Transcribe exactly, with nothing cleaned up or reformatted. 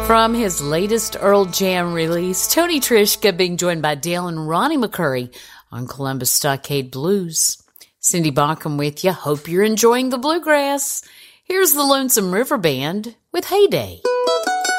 From his latest Earl Jam release, Tony Trischka being joined by Dale and Ronnie McCurry on Columbus Stockade Blues. Cindy Bauckham with you. Hope you're enjoying the bluegrass. Here's the Lonesome River Band with Heyday.